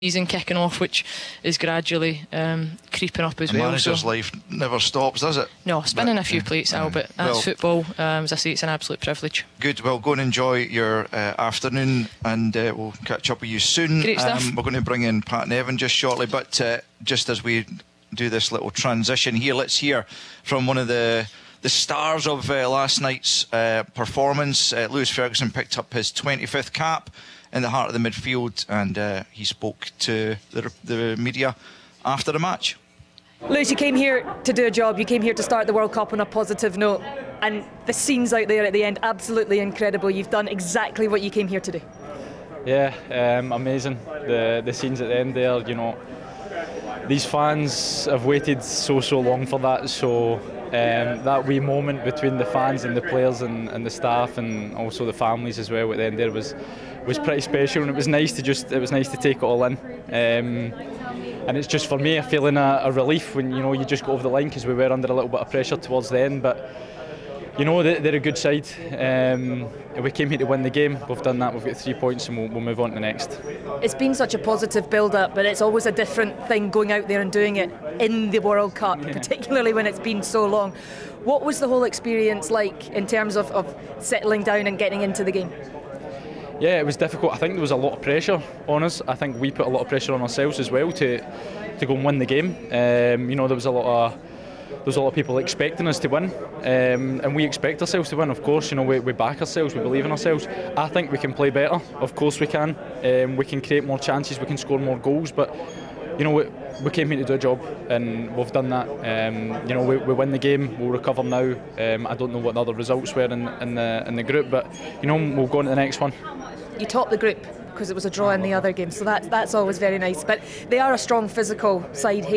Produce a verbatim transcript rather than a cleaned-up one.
season kicking off, which is gradually um, creeping up as the well. Manager's so. life never stops, does it? No, spinning but, a few uh, plates, Al, uh, but that's well, football. Um, as I say, it's an absolute privilege. Good. Well, go and enjoy your uh, afternoon, and uh, we'll catch up with you soon. Great stuff. Um, we're going to bring in Pat Nevin just shortly, but uh, just as we do this little transition here, let's hear from one of the the stars of uh, last night's uh, performance. Uh, Lewis Ferguson picked up his twenty-fifth cap in the heart of the midfield, and uh, he spoke to the, the media after the match. Lewis, you came here to do a job. You came here to start the World Cup on a positive note, and the scenes out there at the end, absolutely incredible. You've done exactly what you came here to do. Yeah, um, amazing. The the scenes at the end there, you know, these fans have waited so so long for that. So um, that wee moment between the fans and the players and, and the staff, and also the families as well at the end there, was was pretty special, and it was nice to just it was nice to take it all in. Um, and it's just for me a feeling a, a relief when you know you just go over the line, because we were under a little bit of pressure towards the end, but you know they're, they're a good side. Um, we came here to win the game. We've done that. We've got three points, and we'll, we'll move on to the next. It's been such a positive build-up, but it's always a different thing going out there and doing it in the World Cup, yeah. Particularly when it's been so long. What was the whole experience like in terms of, of settling down and getting into the game? Yeah, it was difficult. I think there was a lot of pressure on us. I think we put a lot of pressure on ourselves as well to to go and win the game. Um, you know, there was a lot of there was a lot of people expecting us to win, um, and we expect ourselves to win. Of course, you know, we, we back ourselves, we believe in ourselves. I think we can play better. Of course, we can. Um, we can create more chances. We can score more goals. But you know, we, we came here to do a job, and we've done that. Um, you know, we, we win the game. We'll recover now. Um, I don't know what the other results were in, in the in the group, but you know, we'll go on to the next one. You topped the group because it was a draw in the other game, so that, that's always very nice. But they are a strong physical side.